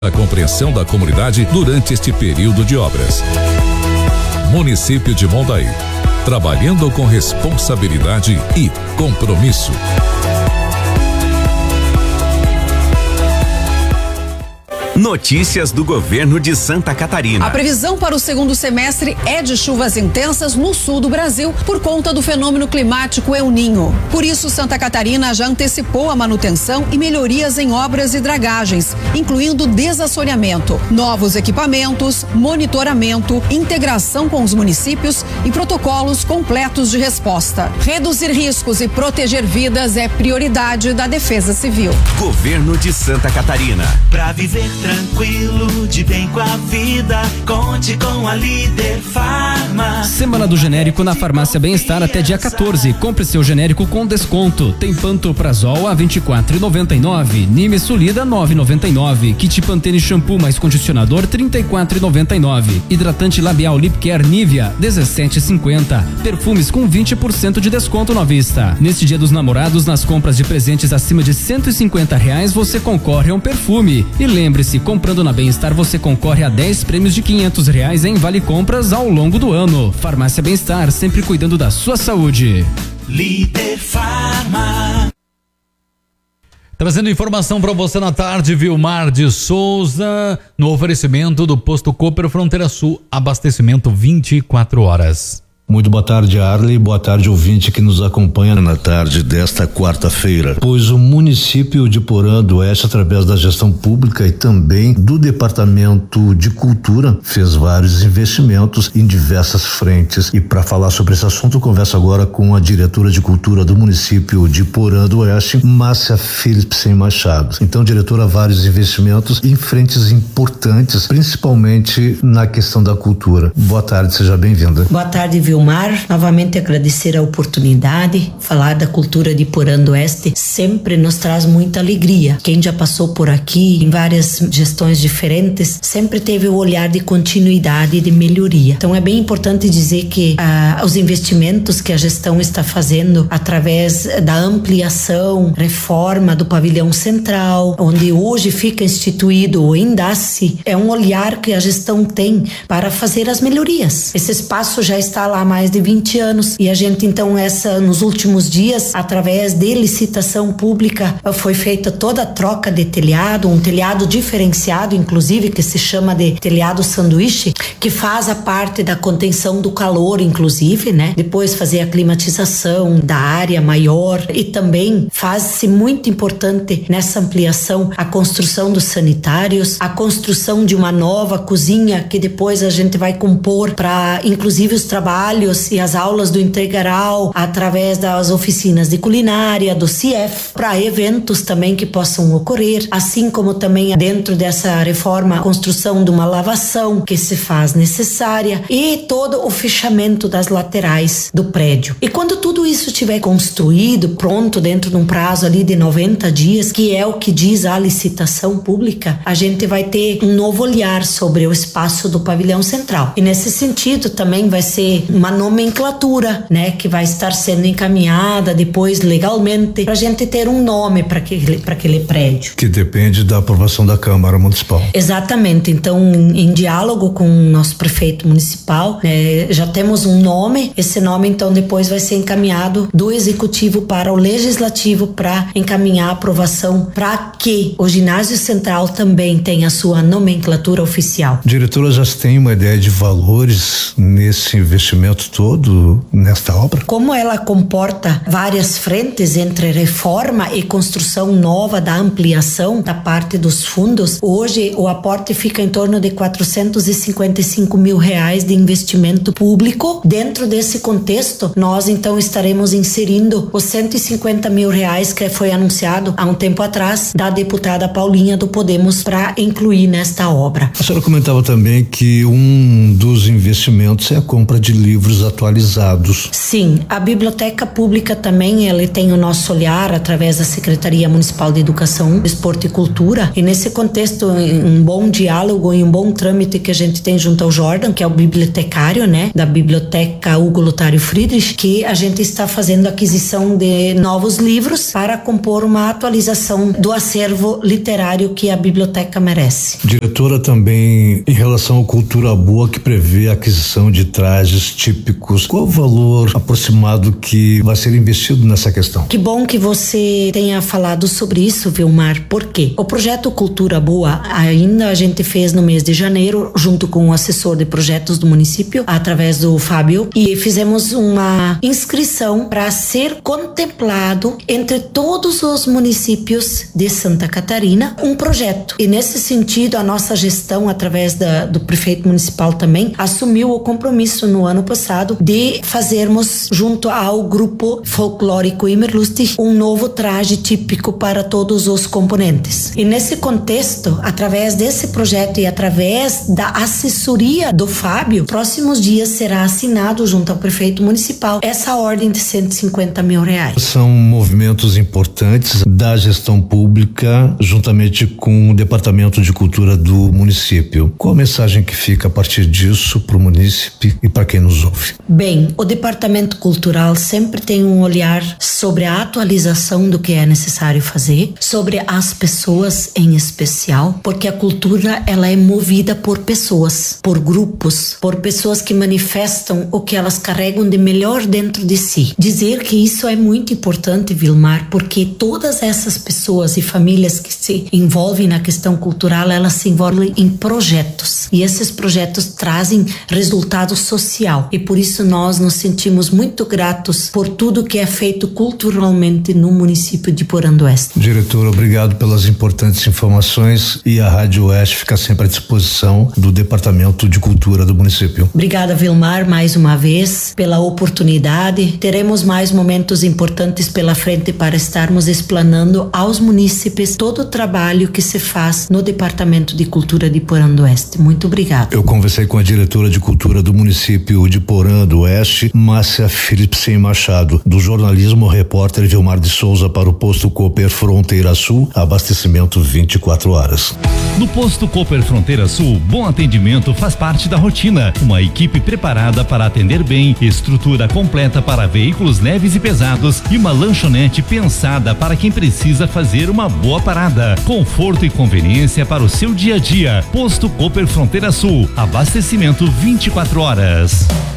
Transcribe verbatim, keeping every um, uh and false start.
A compreensão da comunidade durante este período de obras. Município de Mondaí, trabalhando com responsabilidade e compromisso. Notícias do governo de Santa Catarina. A previsão para o segundo semestre é de chuvas intensas no sul do Brasil por conta do fenômeno climático El Niño. Por isso, Santa Catarina já antecipou a manutenção e melhorias em obras e dragagens, incluindo desassoreamento, novos equipamentos, monitoramento, integração com os municípios e protocolos completos de resposta. Reduzir riscos e proteger vidas é prioridade da Defesa Civil. Governo de Santa Catarina. Pra viver tranquilo, de bem com a vida, conte com a Líder Farma. Semana do genérico na Farmácia Bem-Estar até dia quatorze. Compre seu genérico com desconto. Tem Pantoprazol a vinte e quatro reais e noventa e nove centavos, Nimesulida nove reais e noventa e nove centavos, Kit Pantene shampoo mais condicionador trinta e quatro reais e noventa e nove centavos, hidratante labial Lip Care Nivea dezessete reais e cinquenta centavos, perfumes com vinte por cento de desconto na vista. Neste Dia dos Namorados, nas compras de presentes acima de cento e cinquenta reais, você concorre a um perfume. E lembre-se, comprando na Bem-Estar você concorre a dez prêmios de quinhentos reais em vale compras ao longo do ano. Farmácia Bem-Estar, sempre cuidando da sua saúde. Líder Farma. Trazendo informação para você na tarde, Vilmar de Souza, no oferecimento do Posto Cooper Fronteira Sul, abastecimento vinte e quatro horas. Muito boa tarde, Arley. Boa tarde, ouvinte que nos acompanha na tarde desta quarta-feira. Pois o município de Porã do Oeste, através da gestão pública e também do Departamento de Cultura, fez vários investimentos em diversas frentes. E para falar sobre esse assunto, eu converso agora com a diretora de cultura do município de Porã do Oeste, Márcia Philipsen Machado. Então, diretora, vários investimentos em frentes importantes, principalmente na questão da cultura. Boa tarde, seja bem-vinda. Boa tarde, Vilmar. Novamente agradecer a oportunidade. Falar da cultura de Porã do Oeste sempre nos traz muita alegria. Quem já passou por aqui em várias gestões diferentes sempre teve o olhar de continuidade e de melhoria. Então é bem importante dizer que ah, os investimentos que a gestão está fazendo através da ampliação, reforma do pavilhão central, onde hoje fica instituído o Endace, é um olhar que a gestão tem para fazer as melhorias. Esse espaço já está lá há mais de vinte anos e a gente então essa nos últimos dias, através de licitação pública, foi feita toda a troca de telhado, um telhado diferenciado inclusive, que se chama de telhado sanduíche, que faz a parte da contenção do calor inclusive, né? Depois fazer a climatização da área maior e também faz-se muito importante nessa ampliação a construção dos sanitários, a construção de uma nova cozinha que depois a gente vai compor para inclusive os trabalhos e as aulas do integral através das oficinas de culinária, do C I E F, para eventos também que possam ocorrer, assim como também dentro dessa reforma a construção de uma lavação que se faz necessária e todo o fechamento das laterais do prédio. E quando tudo isso estiver construído, pronto, dentro de um prazo ali de noventa dias, que é o que diz a licitação pública, a gente vai ter um novo olhar sobre o espaço do pavilhão central. E nesse sentido também vai ser uma nomenclatura, né, que vai estar sendo encaminhada depois legalmente para a gente ter um nome para aquele, para aquele prédio. Que depende da aprovação da Câmara Municipal. Exatamente. Então, em, em diálogo com o nosso prefeito municipal, né, já temos um nome. Esse nome, então, depois vai ser encaminhado do Executivo para o Legislativo para encaminhar a aprovação para que o Ginásio Central também tenha a sua nomenclatura oficial. Diretora, já tem uma ideia de valores nesse investimento todo nesta obra? Como ela comporta várias frentes entre reforma e construção nova da ampliação da parte dos fundos, hoje o aporte fica em torno de quatrocentos e cinquenta e cinco mil reais de investimento público. Dentro desse contexto, nós então estaremos inserindo os cento e cinquenta mil reais que foi anunciado há um tempo atrás da deputada Paulinha do Podemos para incluir nesta obra. A senhora comentava também que um dos investimentos é a compra de livros livros atualizados. Sim, a Biblioteca Pública também, ele tem o nosso olhar através da Secretaria Municipal de Educação, Desporto e Cultura, e nesse contexto, um bom diálogo e um bom trâmite que a gente tem junto ao Jordan, que é o bibliotecário, né, da Biblioteca Hugo Lotário Friedrich, que a gente está fazendo aquisição de novos livros para compor uma atualização do acervo literário que a biblioteca merece. Diretora, também em relação à Cultura Boa, que prevê a aquisição de trajes típicos, qual o valor aproximado que vai ser investido nessa questão? Que bom que você tenha falado sobre isso, Vilmar. Por quê? O projeto Cultura Boa, ainda a gente fez no mês de janeiro, junto com o assessor de projetos do município, através do Fábio, e fizemos uma inscrição para ser contemplado entre todos os municípios de Santa Catarina um projeto. E nesse sentido, a nossa gestão, através da, do prefeito municipal também, assumiu o compromisso no ano passado de fazermos, junto ao grupo folclórico Imerlust, um novo traje típico para todos os componentes. E nesse contexto, através desse projeto e através da assessoria do Fábio, próximos dias será assinado junto ao prefeito municipal essa ordem de cento e cinquenta mil reais. São movimentos importantes da gestão pública, juntamente com o Departamento de Cultura do município. Qual a mensagem que fica a partir disso para o munícipe e para quem nos ouve? Bem, o Departamento Cultural sempre tem um olhar sobre a atualização do que é necessário fazer, sobre as pessoas em especial, porque a cultura, ela é movida por pessoas, por grupos, por pessoas que manifestam o que elas carregam de melhor dentro de si. Dizer que isso é muito importante, Vilmar, porque todas essas pessoas e famílias que se envolvem na questão cultural, elas se envolvem em projetos, e esses projetos trazem resultado social, e por isso nós nos sentimos muito gratos por tudo que é feito culturalmente no município de Porã do Oeste. Diretor, obrigado pelas importantes informações, e a Rádio Oeste fica sempre à disposição do Departamento de Cultura do município. Obrigada, Vilmar, mais uma vez pela oportunidade. Teremos mais momentos importantes pela frente para estarmos explanando aos munícipes todo o trabalho que se faz no Departamento de Cultura de Porã do Oeste. Muito obrigado. Eu conversei com a diretora de Cultura do município de Porã do Oeste, Márcia Philipsen Machado, do jornalismo repórter Vilmar de Souza para o Posto Cooper Fronteira Sul, abastecimento vinte e quatro horas. No Posto Cooper Fronteira Sul, bom atendimento faz parte da rotina. Uma equipe preparada para atender bem, estrutura completa para veículos leves e pesados e uma lanchonete pensada para quem precisa fazer uma boa parada. Conforto e conveniência para o seu dia a dia. Posto Cooper Fronteira Sul, abastecimento vinte e quatro horas.